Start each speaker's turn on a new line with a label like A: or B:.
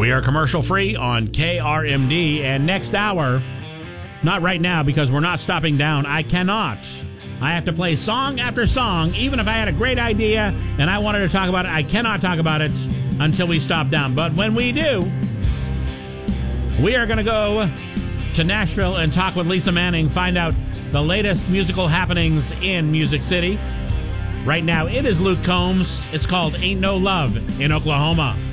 A: We are commercial free on KRMD, and next hour, not right now because we're not stopping down. I cannot. I have to play song after song, even if I had a great idea and I wanted to talk about it. I cannot talk about it until we stop down. But when we do, we are going to go to Nashville and talk with Lisa Manning, find out the latest musical happenings in Music City. Right now, it is Luke Combs. It's called Ain't No Love in Oklahoma.